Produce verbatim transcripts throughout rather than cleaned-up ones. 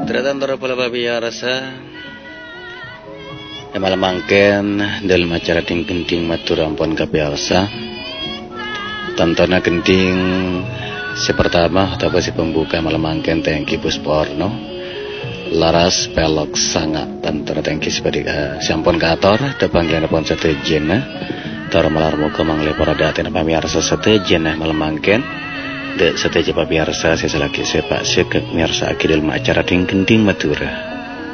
Tratando pala pabiyarasa yang malam mangken dalam acara ting-kenting matur ampun kabiasa. Tontonan kenting si pertama atau si pembuka malam mangken tengki Pusporno laras pelok sangat tantor tengki seperti siampun kator tepanggilan pun setejena tor malar muka mangle para datin pamirsa setejena malam mangken de seteje pamirsa seselaki sepak sekek mirsa akidil acara ting-kenting matura.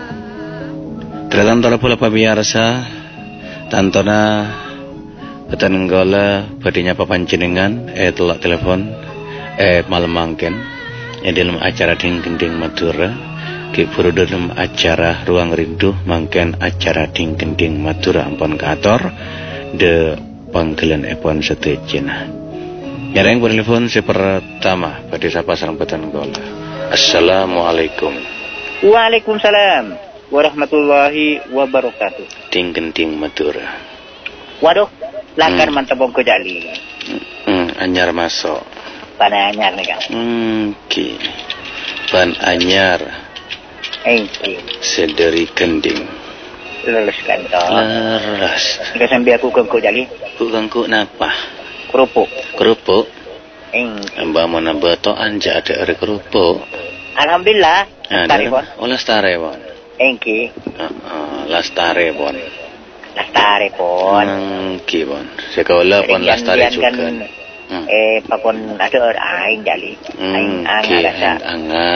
Terlantar pula pamirsa tantona petanenggola padinya papanjenengan eh telak telepon eh malam mangken eh dalam acara ting-kenting matura ki puru dalam acara ruang rindu mangken acara ting-kenting matura ampun kator de panggilan epon setejena nyareng telepon si pertama pada sapa sareng petanenggola. Assalamualaikum. Waalaikumsalam warahmatullahi wabarakatuh. Ting-kenting matura. Waduh, langgar Hmm. mantap bongko jali. Hmm, anyar masuk. Pan anyar nih kan. Hmm, ki. Pan anyar Eh, ki. sederi kending. Lulus kan toh. Leras. Kita sambil aku bongko jali. Kugangku napa? Kerupuk. Kerupuk. Eh, Mbak mau nambah to anja ada kerupuk. alhamdulillah. Lestari pon. Oh, lestare bon. Eh, ki. Heeh, lestare bon. Lestari pon. Hmm, ki bon. Sekolah pon lestare juga. Kan, Hmm. eh, pakon ada aing jali. Aing Hmm, anga ki rasa. anga.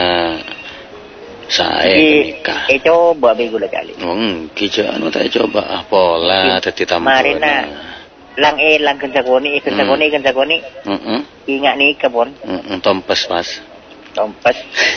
Saya Ki, nikah. eh coba begula jali. Hmm, ki anu tak coba ah pola teti tampil. Marina. Lang eh lang kensakoni, eh kensakoni, kensakoni. Heeh. Ingat nih kebon. Heeh, tompes Mas. Tompas.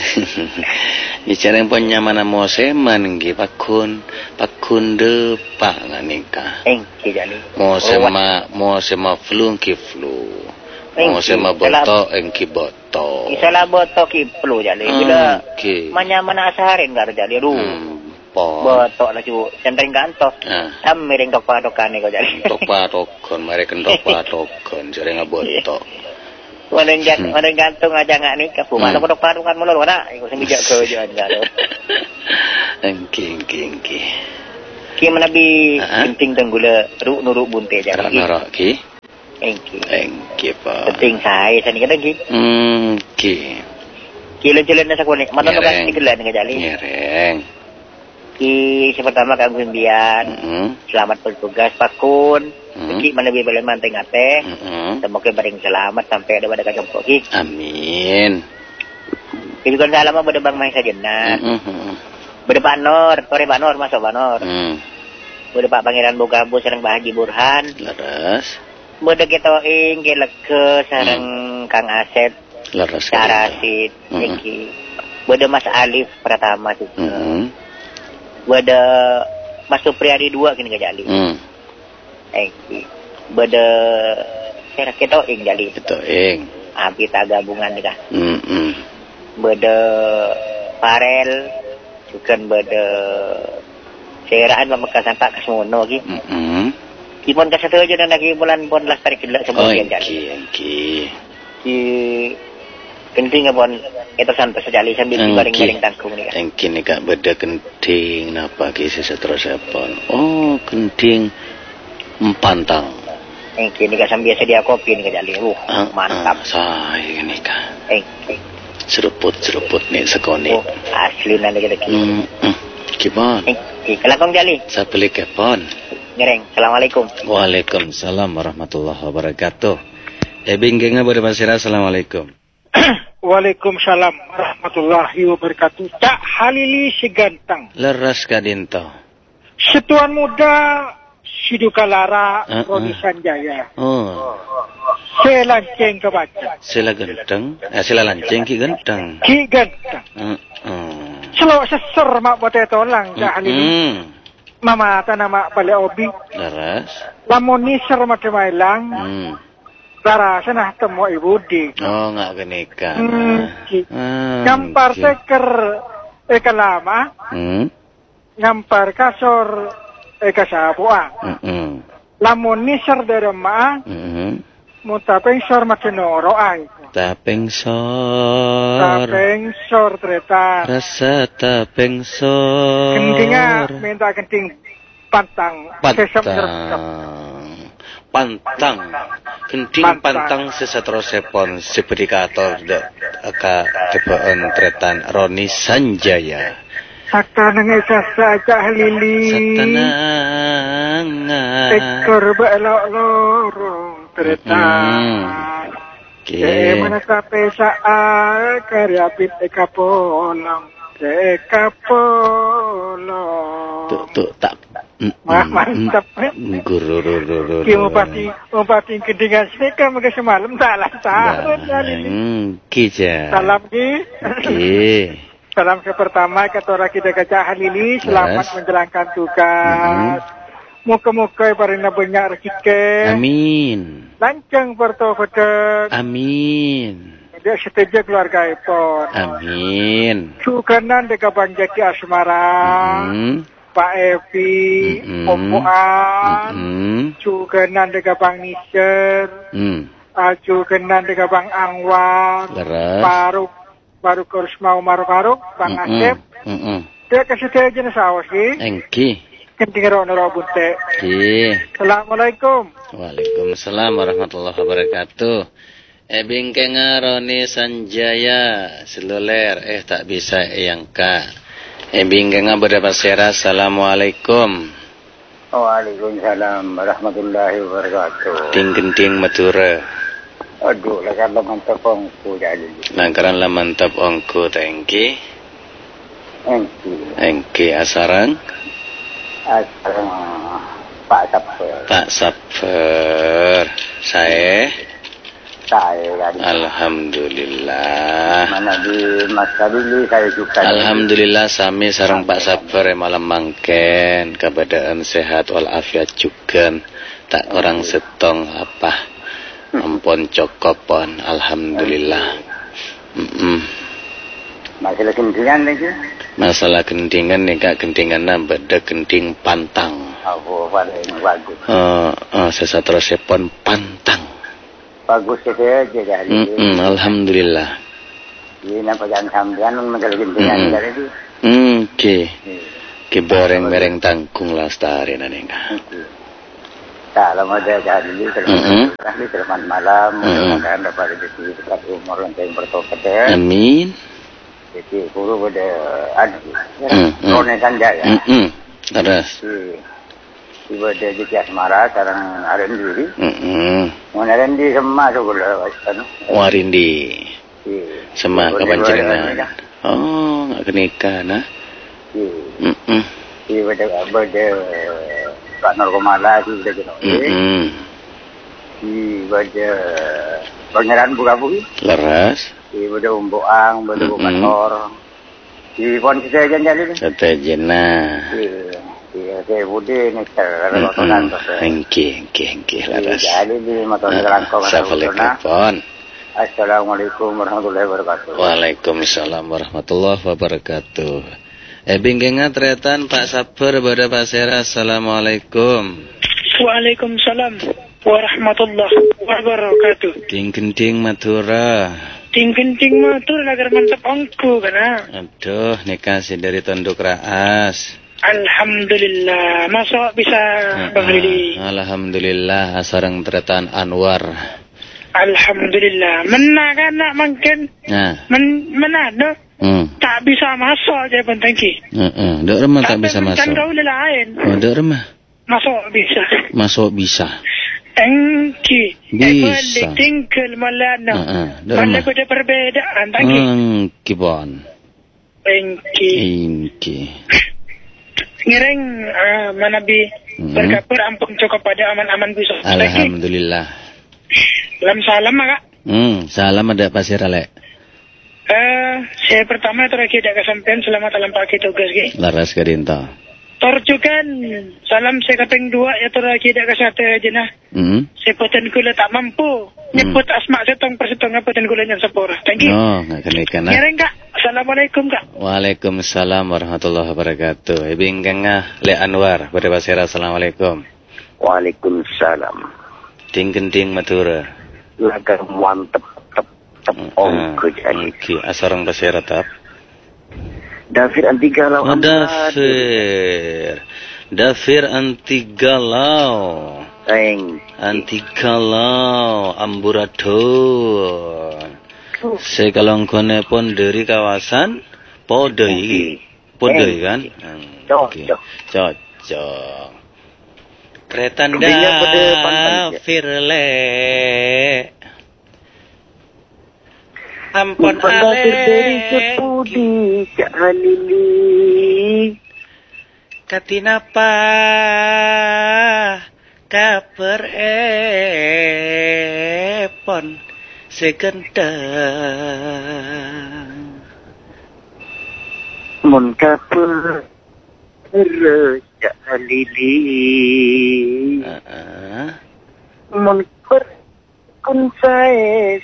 Bicara yang punya mana mau seman nggih pakun pakun de pak nganika. Eh, ki jali. Mau sema mau sema flu nggih flu. Mau sema boto engki boto. Isalah botok ki perlu jali. Bila Oke. manya mana asarin gar jali. Aduh. Hmm, po. Botok lah cu. Centring kantor. Ah. Am miring tok padokan ni kau jali. Tok patokon, mari kentok patokon, jare ngabotok. Wanen jan, wanen gantung aja ngak ni kapu. Mana tok padokan mulur wana. Iku sing bijak kau jalan jalo. Engki engki engki. Ki menabi Ah. penting tenggula ruk nuruk bunte jali. Norok ki. Engki. Engki pa. Penting saya sani kadang ki. Hmm, ki. Kilo jalan nasa kuning. Mana tok Nyereng. kan digelan ke jali. Nyereng. Ki si pertama kang sembian. Heeh. Selamat bertugas Pakun. Hmm. Ki mana lebih boleh manteng ate. Heeh. Semoga bareng selamat sampai ada pada kacang ki. Amin. Itu kan salam pada bang Mahesa Jenat. Heeh. Pada Pak Nur, sore Pak Nur masuk Pak Nur. Hmm. Pada Pak Pangeran Bogabu sareng Pak Haji Burhan. Leres. Pada kita ing keleke sareng Kang Asep, Leres. Sarasid, Hmm. iki. Pada Mas Alif Pratama juga. Heeh. Pada Mas Supriyadi dua kini kejali. Hmm. Iki. Pada saya kita ing jali. Itu ing. Abi tak gabungan nih kah. Heeh. Beda Parel bukan beda seraan pemekasan Pak Kasmono lagi. Heeh. Ipon ka satu aja dan lagi bulan pon las tarik kila Oh, sebulan jadi. engki engki. Di penting pon itu santai sejali sambil Engki. baring-baring tangkung nih. Engki nih kak beda kenting napa ki seterus apon. Oh, kenting empantang. Engki nih sambil sedia kopi nih jadi. Uh, Ah, mantap. ah, saya nih kak. Engki. Seruput-seruput nih sekoni. Oh, asli nanti kita kini. Hmm, hmm. Kibon. Engki. Kelakong jali. Saya beli kepon. Ngereng. Assalamualaikum. Waalaikumsalam warahmatullahi wabarakatuh. Eh bingkingnya pada pasir. Assalamualaikum. Waalaikumsalam warahmatullahi wabarakatuh. Cak Halili si ganteng. Leras kadinto. Setuan muda Sidukalara Uh-uh. Roni Sanjaya. Oh, Selanceng kebaca. sila genteng. Eh, sila lanceng ki genteng. Ki ganteng. Uh, uh. Selalu seser mak potato lang Cak Halili. Hmm. Mama tanah mak balik obi. Leras. Lamun niser macam lang. Hmm. Lara senah temu ibu di. Oh, nggak kenikah. Hmm. Ki. Hmm. Ngampar seker eka lama. Hmm. Ngampar kasor eka sabuang. Hmm. Hmm. Lamun niser dari mak. Hmm. Mu tapeng sor macenoro ai. Tapeng sor. Tapeng sor tretan. Rasa tapeng sor. Kendinga minta kending pantang. Sesam ngerep. Pantang. Kending Pantang. pantang sesatrosepon sepedikator de aka tepeen tretan Roni Sanjaya. Sakta nangisa saja lili. Satanangan. Ekor belok lorong tretan. Oke. Ke mana sampai saat karya pit eka polong. Eka polong. Tuh tuh tak. Wah, mantap. Guru guru guru. Ki upati upati kedingan seka maka semalam salah salah lili. Kija. Salam ki. Oke. Salam ke pertama ketua kita Kacah Halili, selamat Yes. menjalankan tugas. Muka-muka parina banyak rezeki. Amin. Lancang pertofatan. Amin. Dia setuju keluarga ipon. Amin. Sukanan deka Bangjati Asmara. Mm-mm. Pak Evi, Mm-mm. Om Puan. Mm-mm. Sukanan deka Bang Nisir. Mm. Sukanan deka Bang Anwar. Leres. Paruk. Baru kurus mau maruk-maruk. Bang Mm-mm. Asep. Mm-mm. Dia kasih teja na sawas ki. Engki. Kenting ro naro bunte. Ki. Assalamualaikum. Waalaikumsalam warahmatullahi wabarakatuh. Eh bingkenga Roni Sanjaya seluler eh tak bisa eyangka. Eh bingkenga Bedapasera. Assalamualaikum. Waalaikumsalam warahmatullahi wabarakatuh. Ting genting matura. Aduh, lakan laman tepung ku jadi. Langkaran lah mantap ongku tengki. Engki, Engki asarang. asal Pak Sapel, Pak Saper. Saya. saya tadi. Alhamdulillah. Mana di Mas Kadili saya juga. Alhamdulillah sami sareng Pak Sabar malam mangken keadaan sehat walafiat juga tak orang setong apa ampun cokopon alhamdulillah. Mm-mm. Masalah kentingan lagi. Masalah gendingan nih kak gendingan beda gending pantang. Aku pada ini bagus. Uh, uh, sesatrosepon pantang. Bagus saja jadi. Mm-mm, alhamdulillah. Ini nampak jangan sambian masalah kentingan Mm-mm. dari itu. Hmm, ki ki bereng-bereng tangkung lastari nanenga. Salam ada jadi Mm-mm. selamat selamat malam. Mm-mm. Mudah-mudahan dapat rezeki dekat umur yang bertobat ya. Amin. Jadi guru pada ada. Mm-mm. Roni Sanjaya. Mm-mm. Terus. Tiba dia di Asmara sekarang ada diri. Mm-mm. Mau ada di semua tu kalau kan. Warindi. Sama kapancenan. Oh, nggak kenikah nah. Mm-mm. Tiba dia ada Pak Norkomala tu sudah jenuh. Mm-mm. Tiba dia Pangeran Buka-Buki. Leras. Tiba dia Umboang, Bada Mm-mm. Bukator. Di pon kita jangan jadi. Satejena. Iya, saya Budi ni sekarang Mm-mm. kotoran tu. Engki, engki, engki. Leras. Jadi di motor sekarang kau kata Assalamualaikum. Assalamualaikum warahmatullahi wabarakatuh. Waalaikumsalam warahmatullahi wabarakatuh. Eh bingkenga tretan Pak Sabar pada Pasera. Assalamualaikum. Waalaikumsalam warahmatullahi wabarakatuh. Ting genting matura. Ting-ting matur agar mantap ongku kana. Aduh, nikah si dari tonduk raas. Alhamdulillah. Masa bisa Bang Ridi? Alhamdulillah sareng tretan Anwar. Alhamdulillah. Menaga nak mungkin Nah, men menado hmm. tak bisa masuk je pentengki. Heeh, dok remah tak bisa masuk. Tapi mencangkau lain. Oh, dok remah. Masuk bisa. Masuk bisa. Engki. Bisa. Ekor tinggal malana. Heeh, dok Mana remah. ada perbedaan tangki. Engki bon. Engki. Engki. Ngiring uh, manabi Hmm. berkapur ampun cukup pada aman-aman bisa. Alhamdulillah. Salam salam mak. Hmm, salam ada pasir ale. Eh, saya pertama terakhir tidak kesampean selamat alam pagi tugas ki. Laras kadinto. Torjukan salam saya kaping dua ya terakhir tidak kesate jenah. Hmm. Sepoten kula tak mampu nyebut asma setong persetong apoten kula yang sepora. Thank you. Oh, nggak kenikah nah. Ngiring kak. Assalamualaikum kak. Waalaikumsalam warahmatullahi wabarakatuh. Ibing kengah Le Anwar pada Pasir. Assalamualaikum. Waalaikumsalam. Ting genting matura. lagar mantep tep tep ong ko jadi. Okey, asarang pasir tap. Dafir anti galau. Oh, Dafir. Dafir anti galau. Eng. Anti galau amburadon. Sekalongkone pun dari kawasan Podoi. Podoi kan? Cocok. Cocok. Kretan Kebinya pada pantai. Firle. Ampun Pada ale. dari sepudi Cak Halili. Katinapa kaper epon segentang. Mun kaper Cak Halili. Uh-uh. Mun kaper kun saya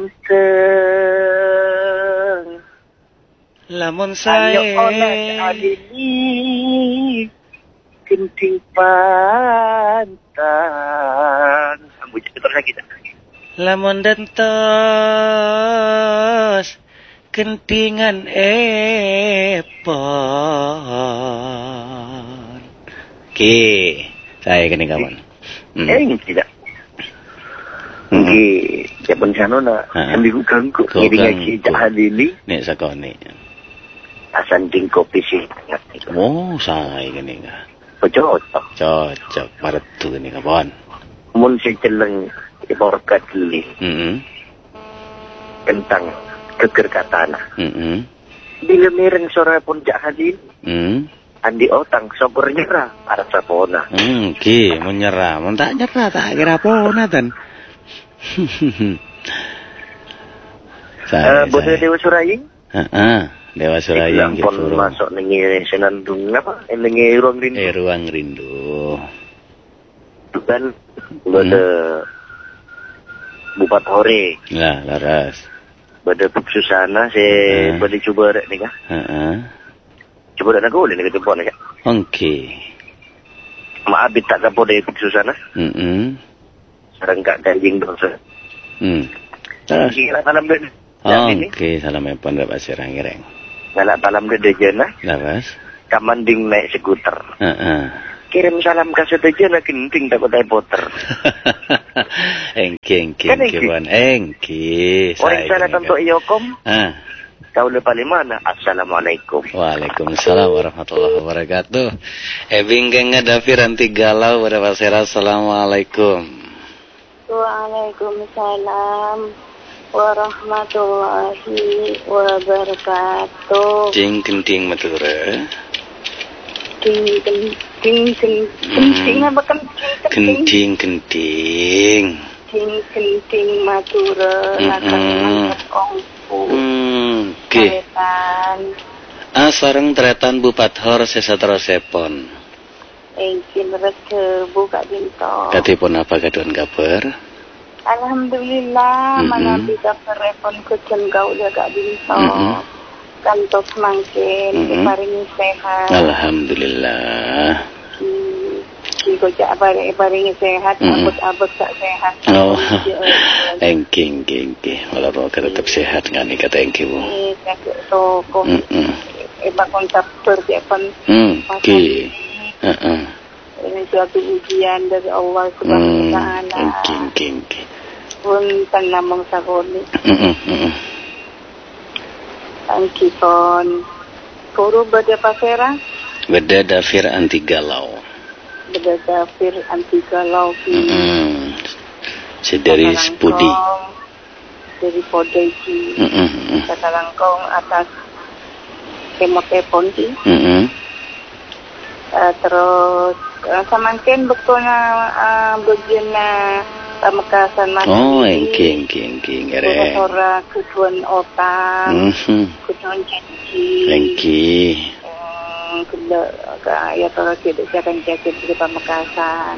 segentang. Lamun Ayo saya oleh Halili kenting pantang. Ambu terus lagi tak? lamun dentos kentingan epon. Oke, saya kini kawan. Hmm. Eh, tidak. Okey, siapa ni sana nak Ha. ambil ganggu Kau ni dengan ganggu. Cik Halili Nek sakone. asan ding kopi sih. Oh, saya kini ka. Cocok. Cocok maratu kini kawan. Mun si celeng ibarat li Hmm. tentang kekerkatan. Hmm. Bila mireng sore pun Cik Halili Hmm. andi otang sopor nyerah para sapona. Hmm, oke, menyerah. Mun tak nyerah tak kira apa tan. Eh, Bodoh Dewa Suraying? Heeh, Dewa Suraying pun gitu. masuk nengi senandung apa? Nengi ruang rindu. Eh, ruang rindu. Kan pada Bupat Hore, Lah, laras. pada Puk Susana, saya Hmm. pada cuba rek ni kah? Heeh. Cuba rek nak boleh ni kata puan ni kah? Oke. Maaf tak kapur dari Puk Susana. Heeh. Sarang kak ganjing dosa. Hmm. Terus. Kira malam dia. Oke, salam epon dapat serang gireng. Galak malam dia dejana, Laras. kamanding naik skuter. Heeh. Kirim salam kasih dejana kenting tak kotai poter. Engke, engke, Kan engke, engke? Wan. Engke. Orang salah tentu iyokom, Ah. kau lepas mana? Assalamualaikum. Waalaikumsalam warahmatullahi wabarakatuh. Ebing genga Dafir anti galau pada pasera. Assalamualaikum. Waalaikumsalam warahmatullahi wabarakatuh. Cing kenting matura. Ting ting ting ting ting apa kan Kenting kenting. ting ting matura nakang mangkat ongpu. Hmm, oke. Kaitan Ah sareng tretan Bupathor sesatro sepon. engkin rete buka dinto. Katipun apa kaduan kabar? Alhamdulillah Mm-mm. mana bisa perepon kucing kau jaga dinto. Mm-mm. Kantos mangkin Mm-mm. diparingi sehat. Alhamdulillah. Jika jak paringi sehat, Mm-mm. abot-abot tak sehat. Oh, engke engke engke. Walaupun tetap sehat ngani kata engke bu. Eh, sakit toko. Hmm. Iba kontraktor dia pun Hmm, oke. Heeh. ini suatu ujian dari Allah Subhanahu Hmm, wa Ta'ala. engke engke engke. Pun tanamang sakoni. Heeh, heeh. Angkipon. Puro bada pasera, Beda Dafir anti galau. bada dafir anti galau ki. Heeh. Sedari Spudi. Dari Podoi ki. Heeh, heeh. Kata langkong atas kemotepon ki. Heeh. Uh, terus uh, samangkin betulnya uh, bagian uh, pamekasan mati. Oh, engke engke engke ngereng. Ora kuduan otang, Mhm. kuduan janji. Engke. Hmm, kena kaya kalau tidak jangan jaga di pamekasan.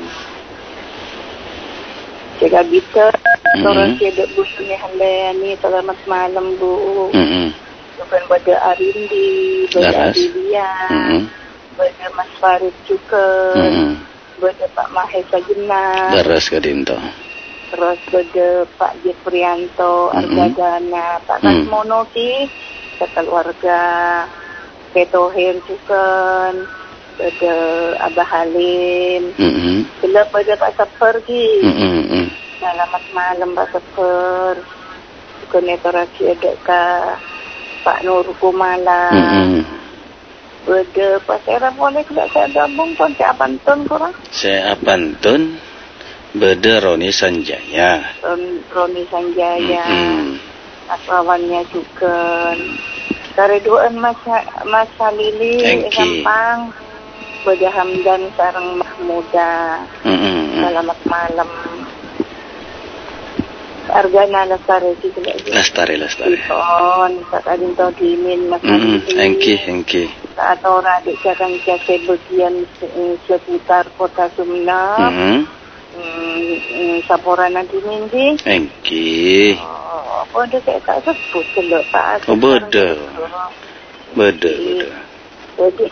Jaga bisa, orang Mhm. tidak busnya handayani selamat malam bu. Heeh. Bukan pada Arindi, pada Laras. Adilia, Heeh. pada Mas Farid juga. Heeh. Pada Pak Mahesa Jenar. Daras ka dinto. Terus beda Pak Jiprianto, Mm-mm. Argadana, Pak Mm. Kasmono ki, keluarga Petohir juga, beda Abah Halim, Mm-mm. gelap beda Pak Seper ki. Mm-mm. Selamat malam Pak Seper. Juga netorasi ada ka Pak Nur Kumala. Mm-mm. Beda Pak Sera boleh tidak saya gabung pun saya pantun kurang. Saya Apantun, beda Roni Sanjaya. Ron, Roni Sanjaya, Mm-mm. akrawannya juga. Kareduan Mas Mas Halili Thank you. Sampang. Beda Hamdan sareng Mahmuda. Mm-mm. Selamat malam. Argana Lestari juga. Lestari, Lestari. Ipon, Pak Adin Todimin, Mas Mm-mm. Halili. Thank you, thank you. Saat orang adik jangan jaga bagian eh, seputar kota Sumenep. Mm-mm. Hmm, hmm, Saporan nanti minggu. Thank you. Oh, bodoh saya tak sebut dulu Pak. Oh, bodoh. Beda, beda. Bodoh.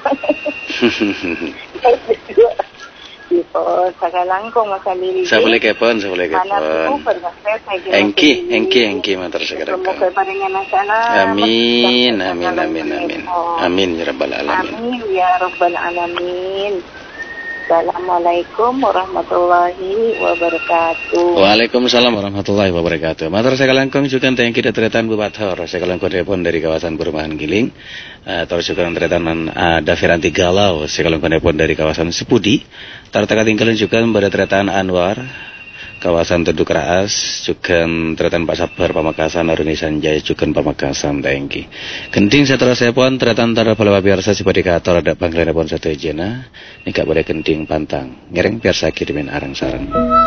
Oh, saya langkung masa diri. Saya boleh kepon, saya boleh Mana kepon. pun pernah saya saya Engki, engki, engki matur Semoga sekarang. paringan masalah. Amin, amin, amin, amin. Amin ya rabbal alamin. Amin ya rabbal alamin. Assalamualaikum warahmatullahi wabarakatuh. Waalaikumsalam warahmatullahi wabarakatuh. Matur saya langkung juga thank you datretan Bubathor. Saya langkung telepon dari kawasan Perumahan Giling. Uh, terus juga datretan uh, Daviranti Galau. Saya langkung telepon dari kawasan Sepudi. Tartaka tinggalin juga pada tretan Anwar, kawasan Teduk Raas, juga tretan Pak Sabar Pamekasan, Aruni Sanjaya juga Pamekasan, thank you. Kenting setelah saya pun tretan tara bala biasa seperti kator ada panggilan pun satu jena. Nikah pada kenting pantang. Ngereng biasa kirimin arang sarang.